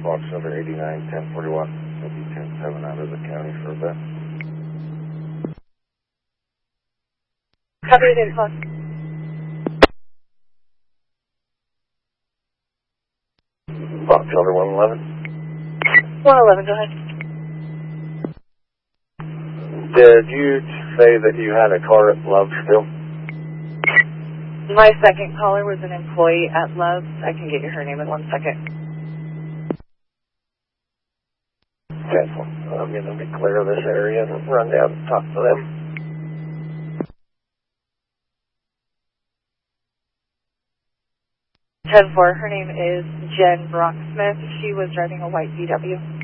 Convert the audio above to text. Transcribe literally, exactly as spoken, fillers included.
Fox number eighty-nine, ten forty-one, maybe ten seven out of the county for a bit. Copy it in, Fox. Fox number one eleven. one eleven, go ahead. Did you say that you had a car at Love still? My second caller was an employee at Love's. I can get you her name in one second. Okay, well, I'm going to be clear of this area and run down and talk to them. ten four, her name is Jen Brocksmith. She was driving a white V W.